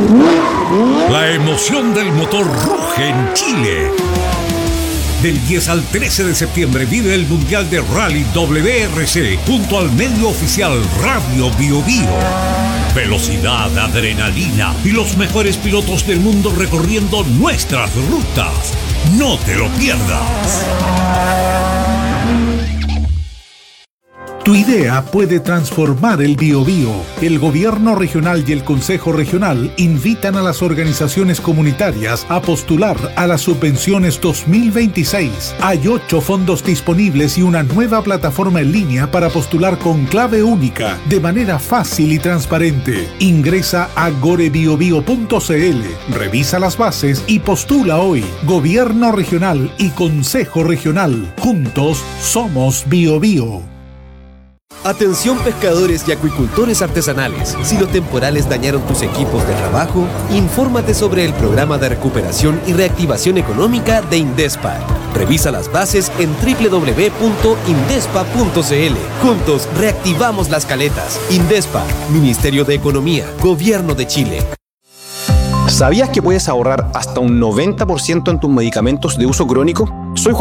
La emoción del motor ruge en Chile. Del 10 al 13 de septiembre vive el Mundial de Rally WRC junto al medio oficial Radio Bio Bio. Velocidad, adrenalina y los mejores pilotos del mundo recorriendo nuestras rutas. No te lo pierdas. Tu idea puede transformar el Biobío. El Gobierno Regional y el Consejo Regional invitan a las organizaciones comunitarias a postular a las subvenciones 2026. Hay 8 fondos disponibles y una nueva plataforma en línea para postular con clave única, de manera fácil y transparente. Ingresa a gorebiobio.cl, revisa las bases y postula hoy. Gobierno Regional y Consejo Regional. Juntos somos Biobío. Atención pescadores y acuicultores artesanales. Si los temporales dañaron tus equipos de trabajo, infórmate sobre el programa de recuperación y reactivación económica de Indespa. Revisa las bases en www.indespa.cl. Juntos reactivamos las caletas. Indespa, Ministerio de Economía, Gobierno de Chile. ¿Sabías que puedes ahorrar hasta un 90% en tus medicamentos de uso crónico? Soy